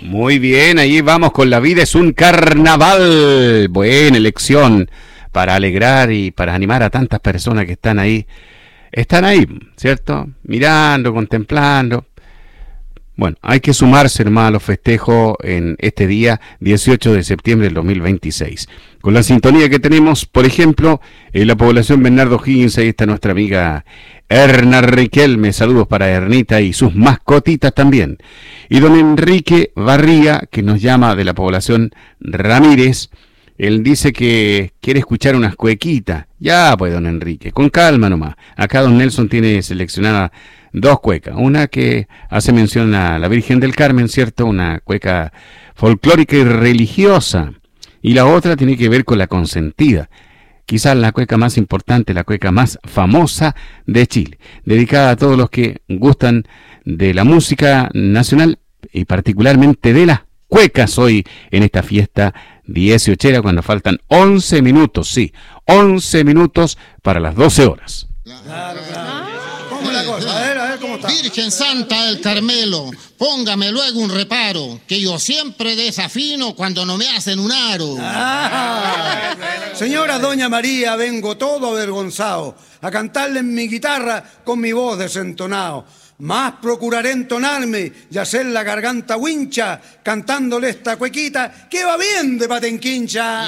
Muy bien, ahí vamos con La vida es un carnaval. Buena elección para alegrar y para animar a tantas personas que están ahí, ¿cierto? Mirando, contemplando. Bueno, hay que sumarse, hermano, a los festejos en este día 18 de septiembre del 2026. Con la sintonía que tenemos, por ejemplo, en la población Bernardo Higgins, ahí está nuestra amiga Erna Riquelme. Saludos para Ernita y sus mascotitas también. Y don Enrique Barría, que nos llama de la población Ramírez. Él dice que quiere escuchar unas cuequitas. Ya, pues, don Enrique, con calma nomás. Acá don Nelson tiene seleccionada dos cuecas. Una que hace mención a la Virgen del Carmen, ¿cierto? Una cueca folclórica y religiosa. Y la otra tiene que ver con la consentida. Quizás la cueca más importante, la cueca más famosa de Chile. Dedicada a todos los que gustan de la música nacional y particularmente de las cuecas hoy en esta fiesta 18, cuando faltan 11 minutos, sí, 11 minutos para las 12 horas. Claro. ¿Cómo es la cosa? A ver, ¿cómo está? Virgen Santa del Carmelo, póngame luego un reparo, que yo siempre desafino cuando no me hacen un aro. Señora Doña María, vengo todo avergonzado a cantarle en mi guitarra con mi voz desentonado. Más procuraré entonarme y hacer la garganta wincha cantándole esta cuequita que va bien de patenquincha.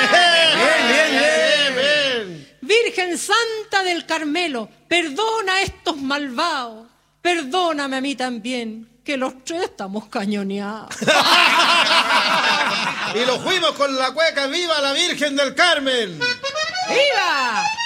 Bien. Virgen Santa del Carmelo, perdona a estos malvados, perdóname a mí también, que los tres estamos cañoneados. Y lo fuimos con la cueca, ¡viva la Virgen del Carmen! ¡Viva!